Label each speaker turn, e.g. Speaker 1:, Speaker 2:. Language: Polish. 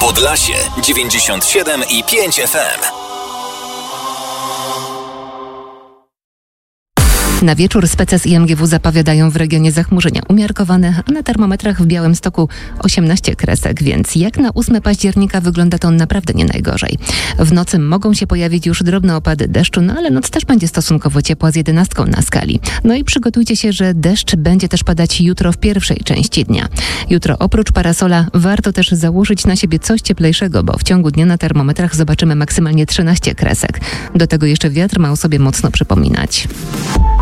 Speaker 1: Podlasie 97,5 FM.
Speaker 2: Na wieczór spece z IMGW zapowiadają w regionie zachmurzenia umiarkowane, a na termometrach w Białymstoku 18 kresek, więc jak na 8 października wygląda to naprawdę nie najgorzej. W nocy mogą się pojawić już drobne opady deszczu, ale noc też będzie stosunkowo ciepła z 11 na skali. No i przygotujcie się, że deszcz będzie też padać jutro w pierwszej części dnia. Jutro oprócz parasola warto też założyć na siebie coś cieplejszego, bo w ciągu dnia na termometrach zobaczymy maksymalnie 13 kresek. Do tego jeszcze wiatr ma o sobie mocno przypominać.